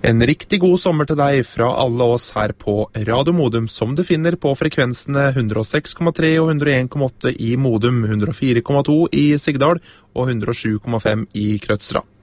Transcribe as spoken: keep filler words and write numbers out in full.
En riktig god sommer til deg fra alle oss her på Radio Modum, som du finner på frekvensene hundre og seks komma tre og hundre og en komma åtte i Modum, hundre og fire komma to i Sigdal og hundre og sju komma fem i Krødsra.